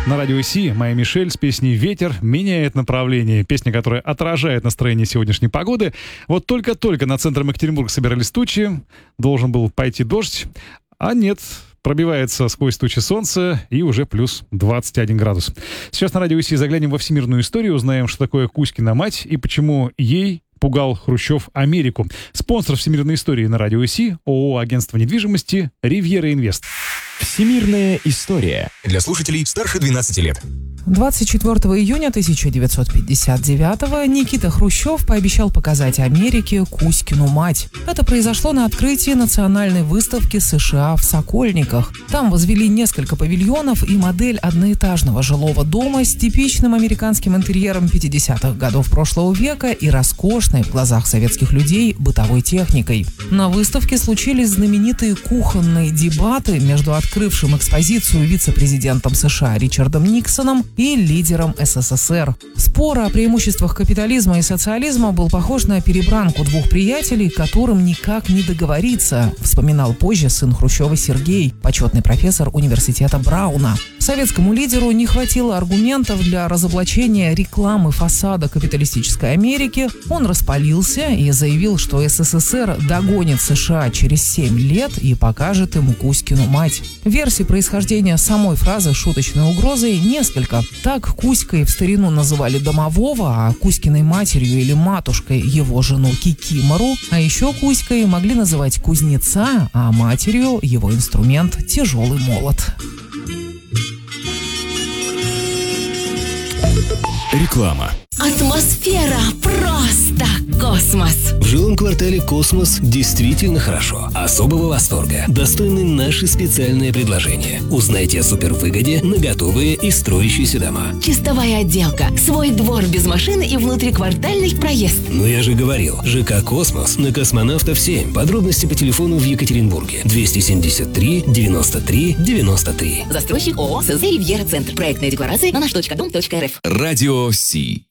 На радио Си Майя Мишель с песней «Ветер меняет направление». Песня, которая отражает настроение сегодняшней погоды. Вот только-только над центром Екатеринбурга собирались тучи, должен был пойти дождь, а нет, пробивается сквозь тучи солнце и уже плюс 21 градус. Сейчас на радио Си заглянем во всемирную историю, узнаем, что такое Кузькина мать и почему ей пугал Хрущев Америку. Спонсор всемирной истории на радио Си — ООО «Агентство недвижимости» «Ривьера Инвест». Всемирная история. Для слушателей старше 12 лет. 24 июня 1959-го Никита Хрущев пообещал показать Америке Кузькину мать. Это произошло на открытии национальной выставки США в Сокольниках. Там возвели несколько павильонов и модель одноэтажного жилого дома с типичным американским интерьером 50-х годов прошлого века и роскошной в глазах советских людей бытовой техникой. На выставке случились знаменитые кухонные дебаты между открывшим экспозицию вице-президентом США Ричардом Никсоном и лидером СССР. Спор о преимуществах капитализма и социализма был похож на перебранку двух приятелей, которым никак не договориться, вспоминал позже сын Хрущева Сергей, почетный профессор университета Брауна. Советскому лидеру не хватило аргументов для разоблачения рекламы фасада капиталистической Америки. Он распалился и заявил, что СССР догонит США через 7 лет и покажет ему Кузькину мать. Версий происхождения самой фразы шуточной угрозой несколько. Так Кузькой в старину называли домового, а Кузькиной матерью или матушкой его жену Кикимору. А еще Кузькой могли называть кузнеца, а матерью его инструмент — тяжелый молот. Реклама. Атмосфера просто космос. В жилом квартале «Космос» действительно хорошо. Особого восторга достойны наши специальные предложения. Узнайте о супервыгоде на готовые и строящиеся дома. Чистовая отделка, свой двор без машины и внутриквартальный проезд. Ну я же говорил, ЖК «Космос» на Космонавтов 7. Подробности по телефону в Екатеринбурге. 273 93 93. Застройщик ООО СЗ «Ривьера Центр». Проектная декларация на наш.дом.рф. Радио Си.